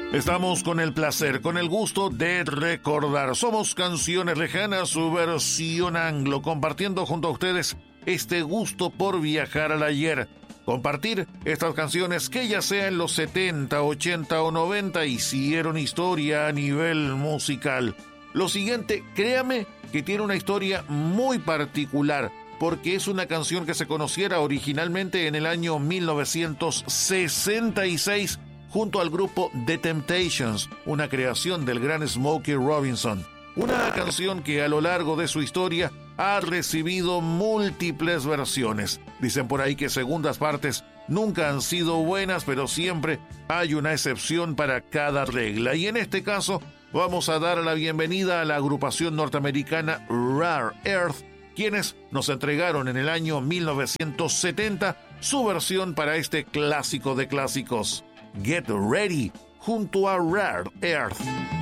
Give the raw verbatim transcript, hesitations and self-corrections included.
Estamos con el placer, con el gusto de recordar. Somos Canciones Lejanas, su versión anglo, compartiendo junto a ustedes este gusto por viajar al ayer. Compartir estas canciones que ya sea en los setenta, ochenta o noventa hicieron historia a nivel musical. Lo siguiente, créame que tiene una historia muy particular, porque es una canción que se conociera originalmente en el año mil novecientos sesenta y seis junto al grupo The Temptations, una creación del gran Smokey Robinson. Una canción que a lo largo de su historia ha recibido múltiples versiones. Dicen por ahí que segundas partes nunca han sido buenas, pero siempre hay una excepción para cada regla. Y en este caso vamos a dar la bienvenida a la agrupación norteamericana Rare Earth, quienes nos entregaron en el año mil novecientos setenta su versión para este clásico de clásicos. Get Ready, junto a Rare Earth.